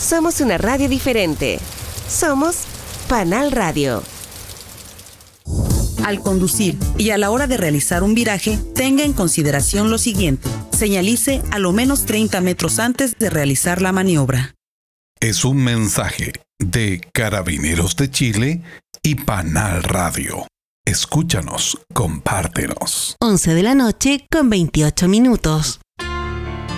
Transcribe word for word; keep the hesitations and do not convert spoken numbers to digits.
Somos una radio diferente. Somos Panal Radio. Al conducir y a la hora de realizar un viraje, tenga en consideración lo siguiente. Señalice a lo menos treinta metros antes de realizar la maniobra. Es un mensaje de Carabineros de Chile y Panal Radio. Escúchanos, compártenos. once de la noche con veintiocho minutos.